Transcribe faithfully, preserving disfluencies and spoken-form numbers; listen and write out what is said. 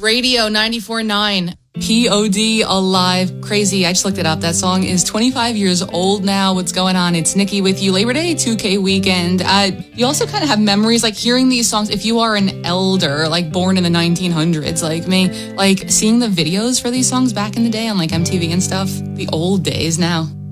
Radio ninety-four point nine. P O D Alive. Crazy. I just looked it up. That song is twenty-five years old now. What's going on? It's Nikki with you. Labor Day two K weekend. Uh, you also kind of have memories like hearing these songs. If you are an elder, like born in the nineteen hundreds, like me, like seeing the videos for these songs back in the day on like M T V and stuff. The old days now.